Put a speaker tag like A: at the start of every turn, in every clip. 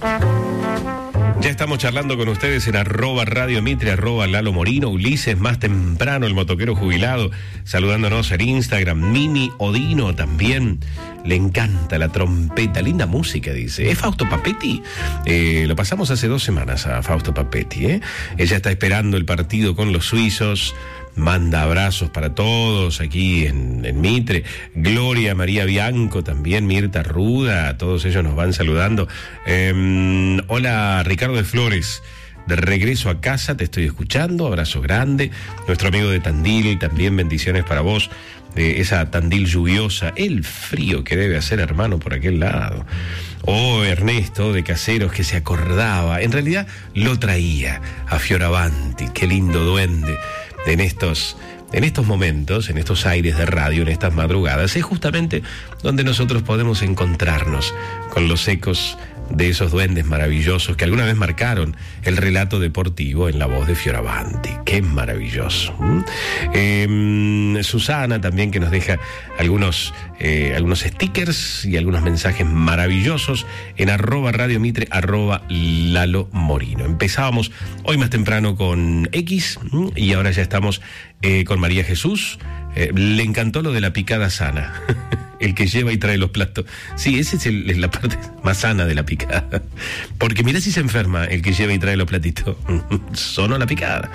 A: Ya estamos charlando con ustedes en @Radio Mitre, @Lalo Morino, Ulises más temprano, el motoquero jubilado, saludándonos en Instagram, Mimi Odino también, le encanta la trompeta, linda música, dice. ¿Es Fausto Papetti? Lo pasamos hace 2 semanas a Fausto Papetti, ¿eh? Ella está esperando el partido con los suizos, manda abrazos para todos aquí en Mitre. Gloria María Bianco también, Mirta Ruda, todos ellos nos van saludando. Hola Ricardo de Flores, de regreso a casa, te estoy escuchando, abrazo grande. Nuestro amigo de Tandil, también bendiciones para vos, de esa Tandil lluviosa, el frío que debe hacer, hermano, por aquel lado. Ernesto de Caseros, que se acordaba, en realidad lo traía a Fioravanti, qué lindo duende. En estos momentos, en estos aires de radio, en estas madrugadas, es justamente donde nosotros podemos encontrarnos con los ecos de esos duendes maravillosos que alguna vez marcaron el relato deportivo en la voz de Fioravanti. ¡Qué maravilloso! Susana también, que nos deja algunos stickers y algunos mensajes maravillosos en @Radio Mitre, @Lalo Morino. Empezábamos hoy más temprano con X y ahora ya estamos con María Jesús. Le encantó lo de la picada sana. El que lleva y trae los platos. Sí, esa es la parte más sana de la picada. Porque mirá si se enferma el que lleva y trae los platitos. Sonó la picada.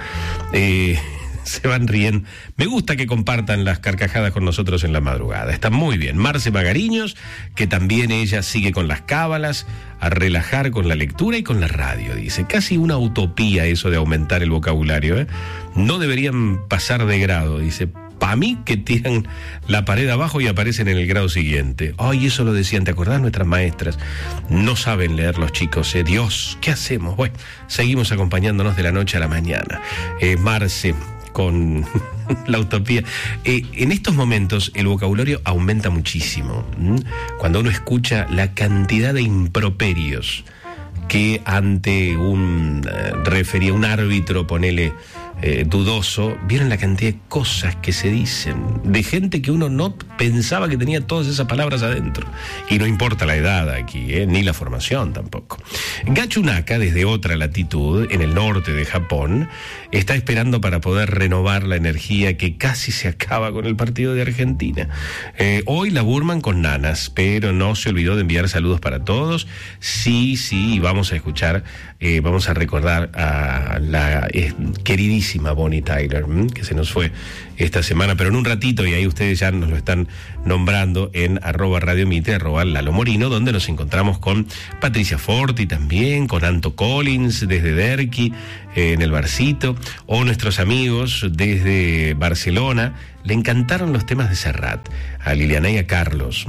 A: Se van riendo. Me gusta que compartan las carcajadas con nosotros en la madrugada. Está muy bien. Marce Magariños, que también ella sigue con las cábalas, a relajar con la lectura y con la radio, dice. Casi una utopía eso de aumentar el vocabulario, ¿eh? No deberían pasar de grado, dice. Para mí que tiran la pared abajo y aparecen en el grado siguiente. Ay, eso lo decían, ¿te acordás? Nuestras maestras no saben leer los chicos, Dios, ¿qué hacemos? Bueno, seguimos acompañándonos de la noche a la mañana. Marce, con la utopía. En estos momentos el vocabulario aumenta muchísimo. Cuando uno escucha la cantidad de improperios que ante un refería, un árbitro, ponele, dudoso, vieron la cantidad de cosas que se dicen, de gente que uno no pensaba que tenía todas esas palabras adentro. Y no importa la edad aquí, ni la formación tampoco. Gachunaka, desde otra latitud, en el norte de Japón, está esperando para poder renovar la energía que casi se acaba con el partido de Argentina. Hoy la burman con nanas, pero no se olvidó de enviar saludos para todos. Sí, vamos a escuchar, vamos a recordar a la queridísima Bonnie Tyler, que se nos fue esta semana, pero en un ratito, y ahí ustedes ya nos lo están nombrando en @Radio Mitre, @Lalo Morino, donde nos encontramos con Patricia Forti también, con Anto Collins desde Derqui, en el barcito, o nuestros amigos desde Barcelona. Le encantaron los temas de Serrat, a Liliana y a Carlos.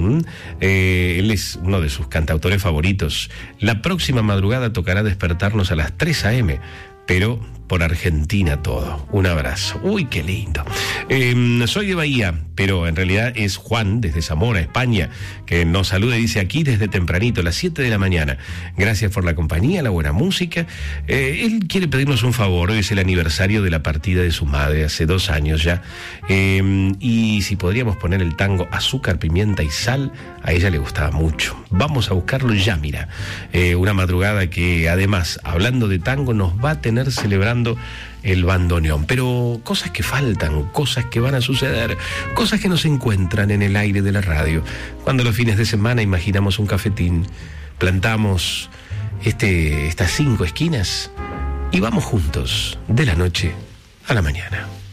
A: Él es uno de sus cantautores favoritos. La próxima madrugada tocará despertarnos a las 3 a.m., pero por Argentina todo. Un abrazo. Uy, qué lindo. Soy de Bahía, pero en realidad es Juan, desde Zamora, España, que nos saluda y dice: aquí desde tempranito, a las 7 de la mañana. Gracias por la compañía, la buena música. Él quiere pedirnos un favor. Hoy es el aniversario de la partida de su madre, hace 2 años ya. Y si podríamos poner el tango Azúcar, Pimienta y Sal, a ella le gustaba mucho. Vamos a buscarlo ya, mira. Una madrugada que, además, hablando de tango, nos va a tener celebrando el bandoneón, pero cosas que faltan, cosas que van a suceder, cosas que nos encuentran en el aire de la radio. Cuando los fines de semana imaginamos un cafetín, plantamos estas 5 esquinas y vamos juntos de la noche a la mañana.